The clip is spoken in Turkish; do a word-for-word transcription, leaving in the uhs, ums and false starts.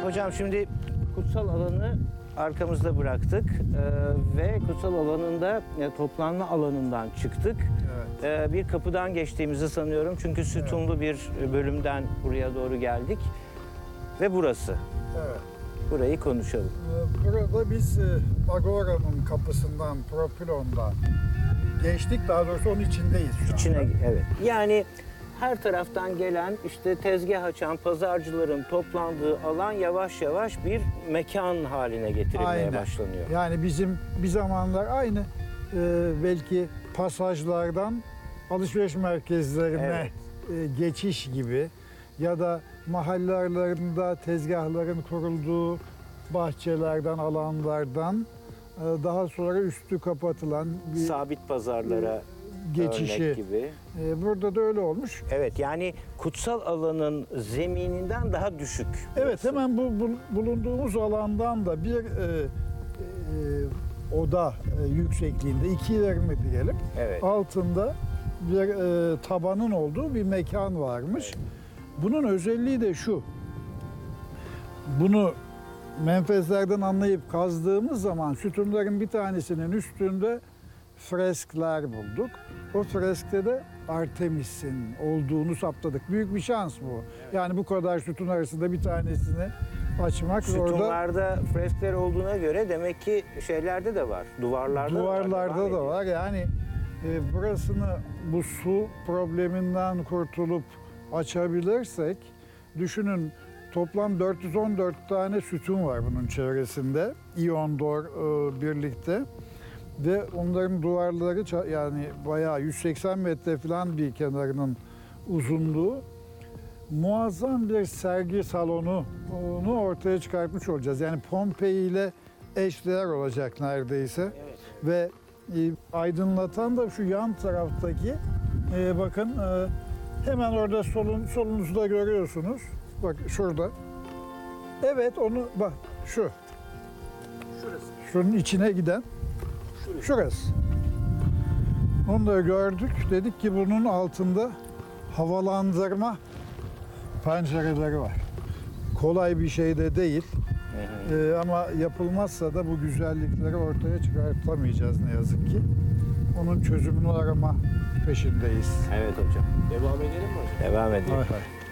Hocam şimdi kutsal alanı arkamızda bıraktık ee, ve kutsal alanında e, toplanma alanından çıktık. Evet. Ee, bir kapıdan geçtiğimizi sanıyorum çünkü sütunlu bir bölümden buraya doğru geldik ve burası. Evet. Burayı konuşalım. Ee, Burada biz e, Agora'nın kapısından, Propylon'dan geçtik. Daha doğrusu onun içindeyiz şu anda. İçine, evet. Yani her taraftan gelen işte tezgah açan pazarcıların toplandığı alan yavaş yavaş bir mekan haline getirilmeye Aynen. başlanıyor. Yani bizim bir zamanlar aynı e, belki pasajlardan alışveriş merkezlerine e, geçiş gibi ya da mahalle aralarında tezgahların kurulduğu bahçelerden, alanlardan e, daha sonra üstü kapatılan bir Sabit pazarlara geçişi. örnek gibi. E, burada da öyle olmuş. Evet, yani kutsal alanın zemininden daha düşük. Evet, burası. hemen bu, bu- bulunduğumuz alandan da bir e, e, oda e, yüksekliğinde, iki yer mi diyelim, Evet. altında bir e, tabanın olduğu bir mekan varmış. Bunun özelliği de şu, bunu menfezlerden anlayıp kazdığımız zaman sütunların bir tanesinin üstünde freskler bulduk. O freskte de Artemis'in olduğunu saptadık. Büyük bir şans bu. Yani bu kadar sütun arasında bir tanesini açmak orada. Sütunlarda freskler olduğuna göre demek ki şeylerde de var. Duvarlarda, Duvarlarda da var. da var. Yani e, burasını bu su probleminden kurtulup açabilirsek, düşünün toplam dört yüz on dört tane sütun var bunun çevresinde. İondor e, birlikte. Ve onların duvarları ça- yani bayağı yüz seksen metre falan bir kenarının uzunluğu. Muazzam bir sergi salonu onu ortaya çıkartmış olacağız. Yani Pompei ile eşdeğer olacak neredeyse. Evet. Ve e, aydınlatan da şu yan taraftaki e, bakın e, hemen orada solun solunuzda görüyorsunuz. Bak şurada. Evet onu bak şu. Şurası. Şunun içine giden Şurası. şurası. Onu da gördük. Dedik ki bunun altında havalandırma pencereleri var. Kolay bir şey de değil. Hı hı. Ee, ama yapılmazsa da bu güzellikleri ortaya çıkartamayacağız ne yazık ki. Onun çözümünü arama peşindeyiz. Evet hocam. Devam edelim mi hocam? Devam edelim. Hay hay.